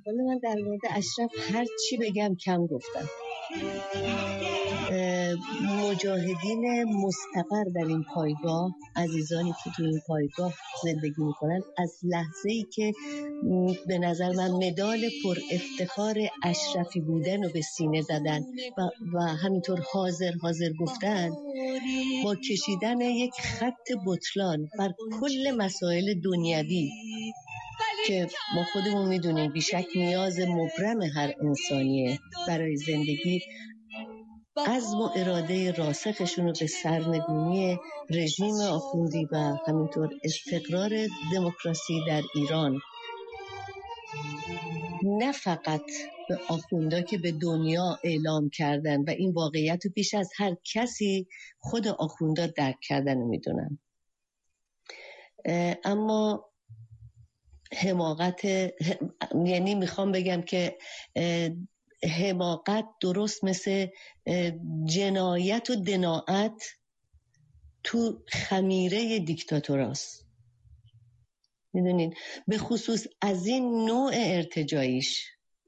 حالا من در مورد اشرف هر چی بگم کم گفتم. مجاهدین مستقر در این پایگاه، عزیزانی که تو این پایگاه زندگی میکنن، از لحظه‌ای که به نظر من مدال پر افتخار اشرفی بودن رو به سینه زدن و همینطور حاضر گفتن، با کشیدن یک خط بطلان بر کل مسائل دنیوی که ما خودمون میدونیم بیشک نیاز مبرم هر انسانیه برای زندگی، عزم و اراده راسخشون رو به سرنگونی رژیم آخوندی و همینطور استقرار دموکراسی در ایران، نه فقط به آخوندا که به دنیا اعلام کردن و این واقعیت رو بیش از هر کسی خود آخوندا درک کردن میدونن، اما حماقت، یعنی میخوام بگم که حماقت درست مثل جنایت و دناعت تو خمیره دیکتاتوراست. میدونین به خصوص از این نوع ارتجاعیش،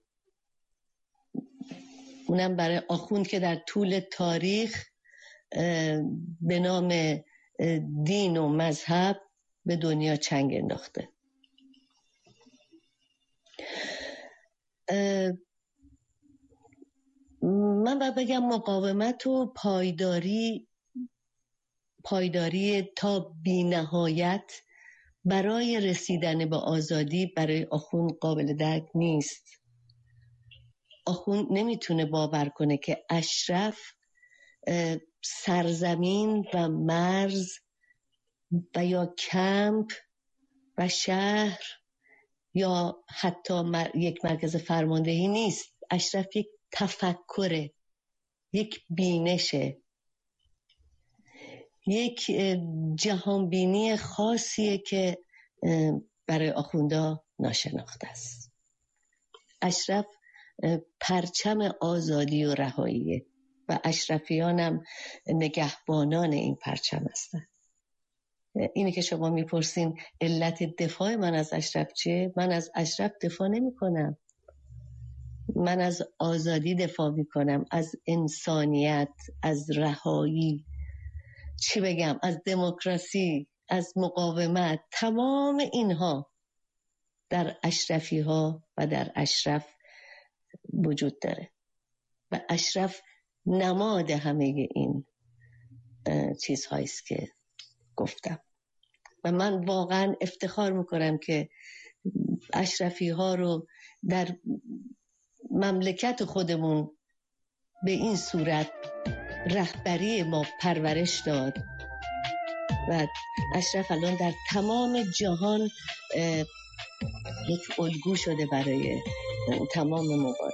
اونم برای آخوند که در طول تاریخ به نام دین و مذهب به دنیا چنگ انداخته. من باید بگم مقاومت و پایداری تا بی نهایت برای رسیدن به آزادی برای آخوند قابل درک نیست. آخوند نمیتونه باور کنه که اشرف سرزمین و مرز و یا کمپ و شهر یا حتی یک مرکز فرماندهی نیست. اشرف یک تفکره، یک بینشه، یک جهانبینی خاصیه که برای آخوندا ناشناخته است. اشرف پرچم آزادی و رهاییه و اشرفیانم نگهبانان این پرچم هستن. اینی که شما میپرسین علت دفاع من از اشرف چیه؟ من از اشرف دفاع نمی کنم. من از آزادی دفاع می کنم، از انسانیت، از رهایی، چی بگم، از دموکراسی، از مقاومت. تمام اینها در اشرفی ها و در اشرف وجود داره و اشرف نماد همه این چیزهاییست که گفتم و من واقعا افتخار میکنم که اشرفی ها رو در مملکت خودمون به این صورت رهبری ما پرورش داد و اشرف الان در تمام جهان یک الگو شده برای تمام مبارزات.